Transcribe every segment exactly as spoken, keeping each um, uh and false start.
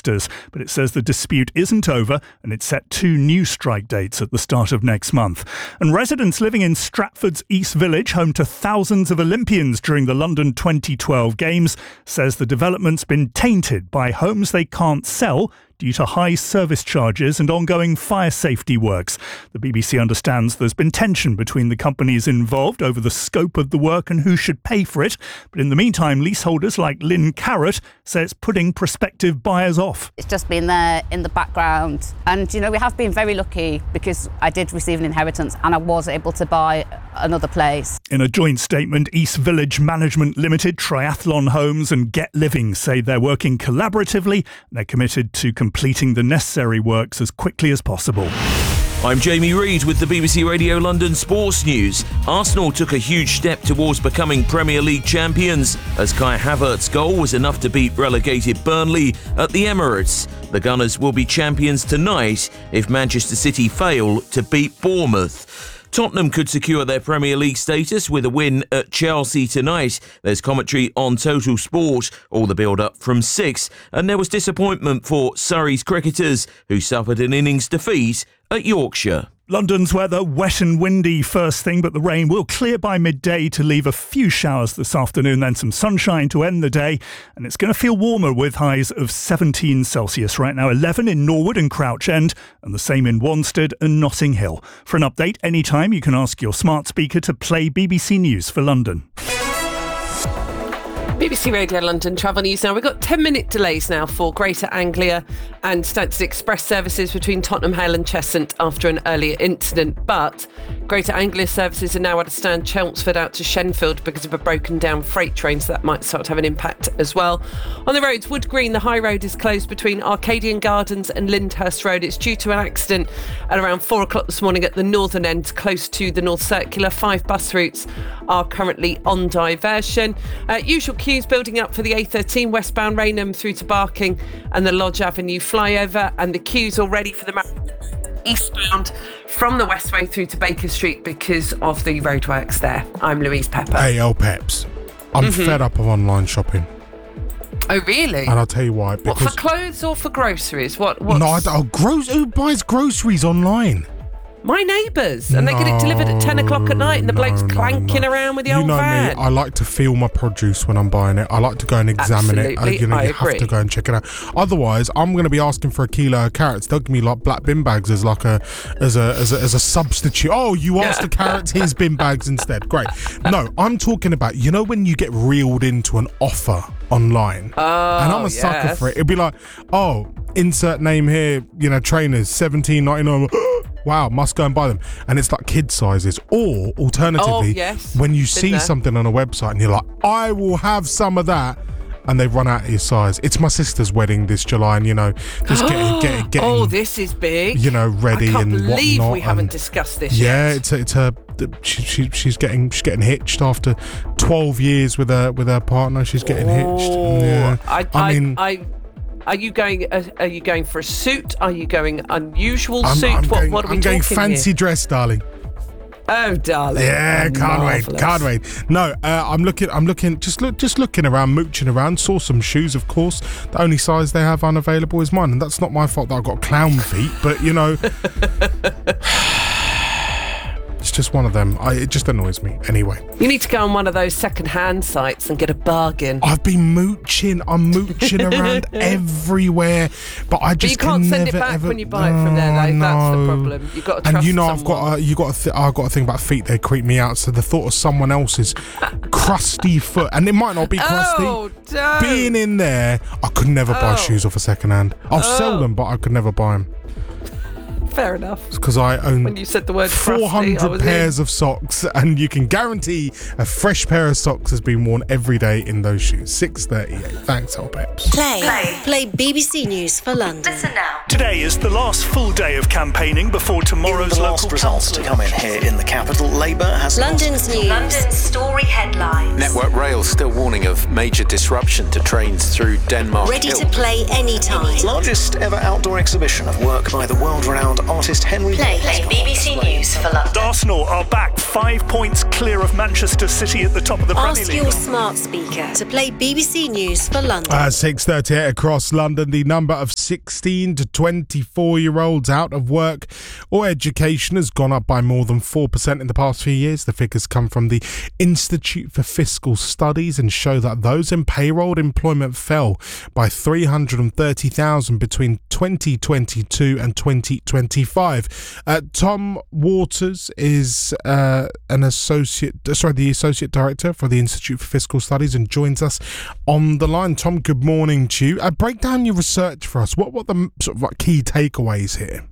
protesters, but it says the dispute isn't over and it's set two new strike dates at the start of next month. And residents living in Stratford's East Village, home to thousands of Olympians during the London twenty twelve Games, says the development's been tainted by homes they can't sell due to high service charges and ongoing fire safety works. The B B C understands there's been tension between the companies involved over the scope of the work and who should pay for it. But in the meantime, leaseholders like Lynn Carrott say it's putting prospective buyers off. It's just been there in the background. And, you know, we have been very lucky because I did receive an inheritance and I was able to buy another place. In a joint statement, East Village Management Limited, Triathlon Homes and Get Living say they're working collaboratively and they're committed to completing the necessary works as quickly as possible. I'm Jamie Reid with the B B C Radio London Sports News. Arsenal took a huge step towards becoming Premier League champions as Kai Havertz's goal was enough to beat relegated Burnley at the Emirates. The Gunners will be champions tonight if Manchester City fail to beat Bournemouth. Tottenham could secure their Premier League status with a win at Chelsea tonight. There's commentary on Total Sport, all the build-up from six, and there was disappointment for Surrey's cricketers, who suffered an innings defeat at Yorkshire. London's weather, wet and windy first thing, but the rain will clear by midday to leave a few showers this afternoon, then some sunshine to end the day. And it's going to feel warmer with highs of seventeen Celsius right now, eleven in Norwood and Crouch End, and the same in Wanstead and Notting Hill. For an update anytime, you can ask your smart speaker to play B B C News for London. B B C Radio London travel news now. We've got ten minute delays now for Greater Anglia and Stansted Express services between Tottenham Hale and Cheshunt after an earlier incident. But Greater Anglia services are now at a stand Chelmsford out to Shenfield because of a broken down freight train, so that might start to have an impact as well. On the roads, Wood Green, the high road is closed between Arcadian Gardens and Lyndhurst Road. It's due to an accident at around four o'clock this morning at the northern end, close to the North Circular. Five bus routes are currently on diversion. Uh, usual queues building up for the A thirteen westbound Rainham through to Barking and the Lodge Avenue flyover, and the queues already for the Mar- eastbound from the Westway through to Baker Street because of the roadworks there. I'm Louise Pepper. Hey, El Peps. I'm mm-hmm. fed up of online shopping. Oh, really? And I'll tell you why. What, for clothes or for groceries? What? What's... No, I don't, oh, gross, who buys groceries online? My neighbours, and no, they get it delivered at ten o'clock at night and the no, bloke's clanking no, no. around with the you old know van. Me, I like to feel my produce when I'm buying it. I like to go and examine Absolutely, it. Uh, you know, I you agree. have to go and check it out. Otherwise, I'm going to be asking for a kilo of carrots. They'll give me like black bin bags as like a as a as a, as a substitute. Oh, you asked for carrots, here's bin bags instead. Great. No, I'm talking about, you know, when you get reeled into an offer online, oh, and I'm a yes. sucker for it. It'd be like, oh, insert name here, you know, trainers, seventeen ninety-nine. Wow, must go and buy them. And it's like kid sizes. Or, alternatively, oh, yes. when you Been see there. something on a website and you're like, I will have some of that, and they've run out of your size. It's my sister's wedding this July, and, you know, just getting, getting, getting oh, this is big. You know, ready and and whatnot. I can't believe we haven't and, discussed this yeah, yet. it's a, it's her. She, she, she's getting she's getting hitched after twelve years with her with her partner. She's getting oh, hitched. Yeah. I, I, I mean, I. Are you going? Uh, are you going for a suit? Are you going unusual I'm, suit? I'm what? Going, what are we I'm going talking fancy here? dress, darling. Oh, darling! Yeah, oh, can't marvellous. wait, can't wait. No, uh, I'm looking, I'm looking, just look, just looking around, mooching around. Saw some shoes, of course. The only size they have unavailable is mine, and that's not my fault that I've got clown feet. But you know. It's just one of them. I, it just annoys me. Anyway. You need to go on one of those second-hand sites and get a bargain. I've been mooching. I'm mooching around everywhere, but I just but you can't can send never, it back ever, when you buy it from there, though. No. That's the problem. You've got to trust And you know, someone. I've got a, you got a th- I've got a thing about feet. They creep me out. So the thought of someone else's crusty foot, and it might not be crusty, oh, don't. being in there, I could never buy oh. shoes off a second hand. I'll oh. sell them, but I could never buy them. Fair enough. Because I own when you said the word four hundred pairs in. of socks, and you can guarantee a fresh pair of socks has been worn every day in those shoes. six thirty-eight. Thanks, El Peps. Play. Play. Play B B C News for London. Listen now. Today is the last full day of campaigning before tomorrow's the local last results to come in here in the capital. Labour has London's news. London's story headlines. Network Rail still warning of major disruption to trains through Denmark. Ready Hill. to play anytime. Largest ever outdoor exhibition of work by the world-renowned artist Henry... Play, play B B C News for London. Arsenal are back five points clear of Manchester City at the top of the Premier League. Ask your smart speaker to play B B C News for London. Uh, six thirty-eight across London, the number of sixteen to twenty-four-year-olds out of work or education has gone up by more than four percent in the past few years. The figures come from the Institute for Fiscal Studies and show that those in payroll employment fell by three hundred thirty thousand between twenty twenty-two and twenty twenty-five. Uh, Tom Waters is uh, an associate, sorry, the associate director for the Institute for Fiscal Studies and joins us on the line. Tom, good morning to you. Uh, break down your research for us. What what the sort of like key takeaways here?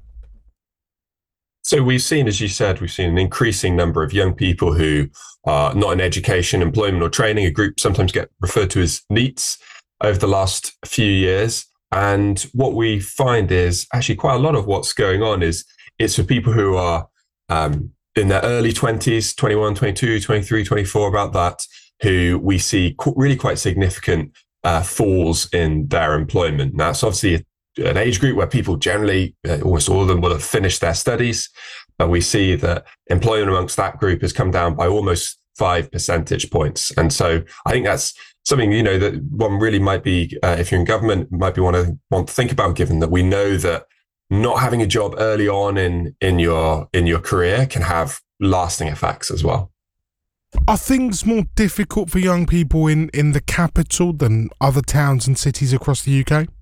So we've seen, as you said, we've seen an increasing number of young people who are not in education, employment or training, a group sometimes get referred to as NEETs, over the last few years. And what we find is actually quite a lot of what's going on is it's for people who are um, in their early twenties, twenty-one, twenty-two, twenty-three, twenty-four, about that, who we see really quite significant uh, falls in their employment. Now, it's obviously an age group where people generally, uh, almost all of them will have finished their studies. But we see that employment amongst that group has come down by almost five percentage points. And so I think that's something, you know, that one really might be, uh, if you're in government, might be want to want to think about, given that we know that not having a job early on in, in your in your career can have lasting effects as well. Are things more difficult for young people in, in the capital than other towns and cities across the U K?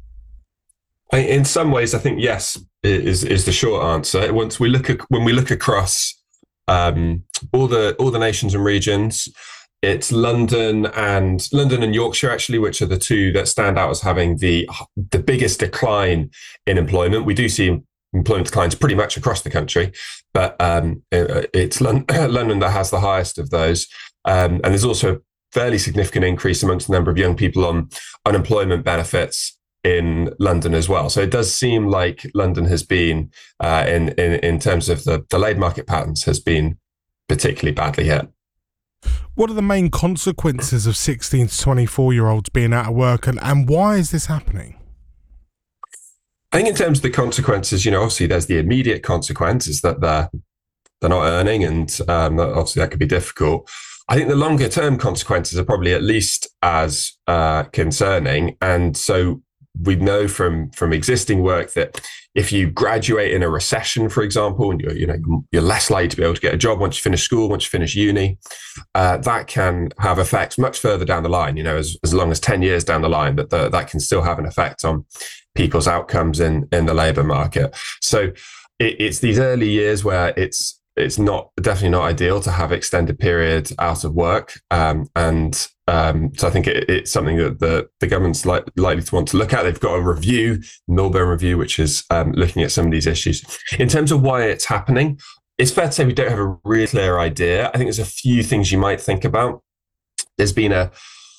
In some ways, I think yes is is the short answer. Once we look at when we look across um, all the all the nations and regions, it's London and London and Yorkshire actually, which are the two that stand out as having the the biggest decline in employment. We do see employment declines pretty much across the country, but um, it, it's London, London that has the highest of those. Um, and there's also a fairly significant increase amongst the number of young people on unemployment benefits in London as well. So it does seem like London has been, uh, in, in in terms of the, the labour market patterns, has been particularly badly hit. What are the main consequences of sixteen to twenty-four-year-olds being out of work, and, and why is this happening? I think in terms of the consequences, you know, obviously there's the immediate consequences that they're, they're not earning, and um, obviously that could be difficult. I think the longer term consequences are probably at least as uh, concerning. And so we know from from existing work that if you graduate in a recession, for example, and you're you know you're less likely to be able to get a job once you finish school, once you finish uni, uh, that can have effects much further down the line. You know, as as long as ten years down the line, that the, that can still have an effect on people's outcomes in in the labour market. So it, it's these early years where it's it's not definitely not ideal to have extended periods out of work, um, and Um, so I think it, it's something that the, the government's li- likely to want to look at. They've got a review, Milburn Review, which is um, looking at some of these issues. In terms of why it's happening, it's fair to say we don't have a really clear idea. I think there's a few things you might think about. There's been a,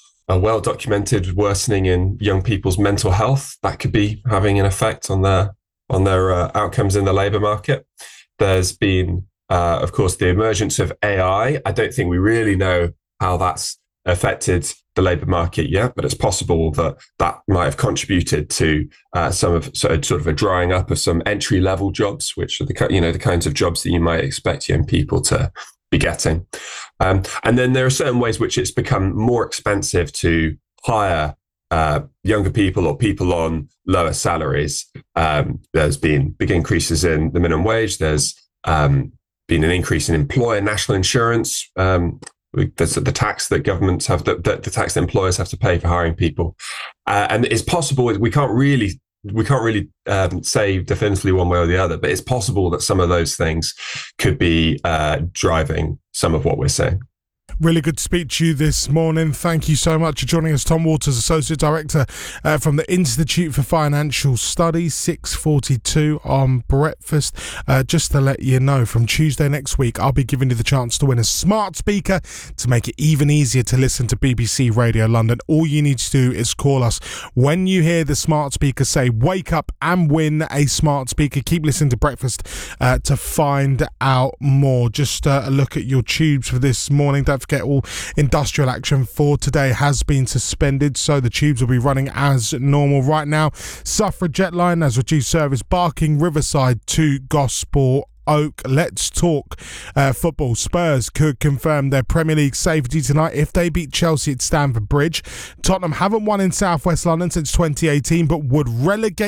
a well-documented worsening in young people's mental health that could be having an effect on their on their uh, outcomes in the labour market. There's been, uh, of course, the emergence of A I. I don't think we really know how that's affected the labour market yet, but it's possible that that might have contributed to uh, some of so, sort of a drying up of some entry level jobs, which are the you know the kinds of jobs that you might expect young people to be getting. Um, and then there are certain ways which it's become more expensive to hire uh, younger people or people on lower salaries. Um, there's been big increases in the minimum wage. There's um, been an increase in employer national insurance. Um, That's the tax that governments have, the, the tax that employers have to pay for hiring people, uh, and it's possible we can't really we can't really um, say definitively one way or the other, but it's possible that some of those things could be uh, driving some of what we're seeing. Really good to speak to you this morning. Thank you so much for joining us. Tom Waters, Associate Director uh, from the Institute for Financial Studies, six forty-two on breakfast. Uh, just to let you know, from Tuesday next week, I'll be giving you the chance to win a smart speaker to make it even easier to listen to B B C Radio London. All you need to do is call us when you hear the smart speaker say, wake up and win a smart speaker. Keep listening to breakfast uh, to find out more. Just uh, a look at your tubes for this morning. Don't forget forget all industrial action for today has been suspended, so the tubes will be running as normal. Right now, Suffragette line has reduced service Barking Riverside to Gosport Oak. Let's talk uh, football. Spurs could confirm their Premier League safety tonight if they beat Chelsea at Stamford Bridge. Tottenham haven't won in South West London since twenty eighteen, but would relegate